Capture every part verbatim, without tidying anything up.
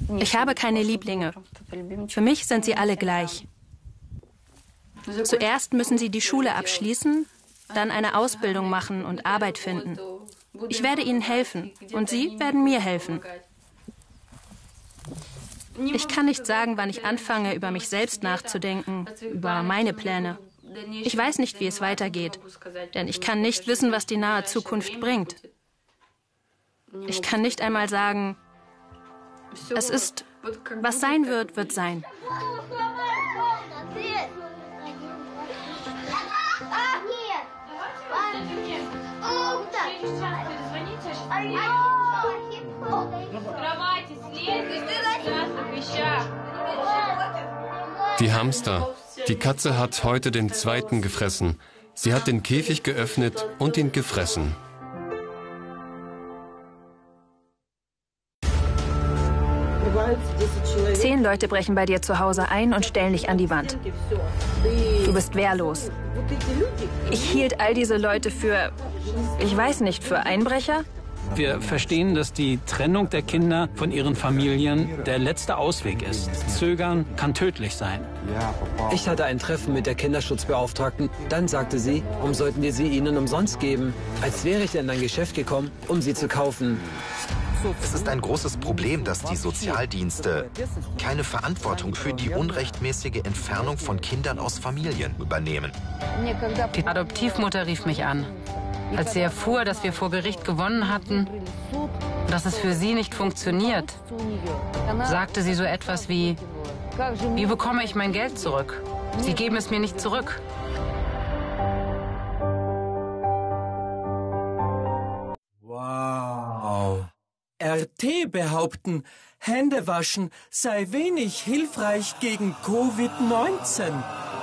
Ich habe keine Lieblinge. Für mich sind sie alle gleich. Zuerst müssen sie die Schule abschließen, dann eine Ausbildung machen und Arbeit finden. Ich werde ihnen helfen und sie werden mir helfen. Ich kann nicht sagen, wann ich anfange, über mich selbst nachzudenken, über meine Pläne. Ich weiß nicht, wie es weitergeht, denn ich kann nicht wissen, was die nahe Zukunft bringt. Ich kann nicht einmal sagen, es ist, was sein wird, wird sein. Die Hamster. Die Katze hat heute den zweiten gefressen. Sie hat den Käfig geöffnet und ihn gefressen. Zehn Leute brechen bei dir zu Hause ein und stellen dich an die Wand. Du bist wehrlos. Ich hielt all diese Leute für, ich weiß nicht, für Einbrecher? Wir verstehen, dass die Trennung der Kinder von ihren Familien der letzte Ausweg ist. Zögern kann tödlich sein. Ich hatte ein Treffen mit der Kinderschutzbeauftragten. Dann sagte sie, warum sollten wir sie ihnen umsonst geben? Als wäre ich in ein Geschäft gekommen, um sie zu kaufen. Es ist ein großes Problem, dass die Sozialdienste keine Verantwortung für die unrechtmäßige Entfernung von Kindern aus Familien übernehmen. Die Adoptivmutter rief mich an. Als sie erfuhr, dass wir vor Gericht gewonnen hatten, dass es für sie nicht funktioniert, sagte sie so etwas wie, wie bekomme ich mein Geld zurück? Sie geben es mir nicht zurück. Wow. R T behaupten, Hände waschen sei wenig hilfreich gegen Covid neunzehn.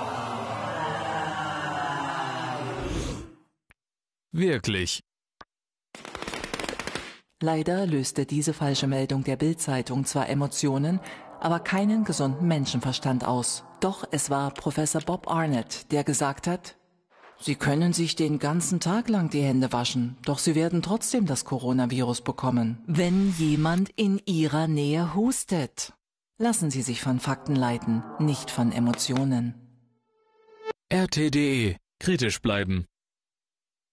Wirklich. Leider löste diese falsche Meldung der Bild-Zeitung zwar Emotionen, aber keinen gesunden Menschenverstand aus. Doch es war Professor Bob Arnett, der gesagt hat, Sie können sich den ganzen Tag lang die Hände waschen, doch Sie werden trotzdem das Coronavirus bekommen, wenn jemand in Ihrer Nähe hustet. Lassen Sie sich von Fakten leiten, nicht von Emotionen. R T punkt de. Kritisch bleiben.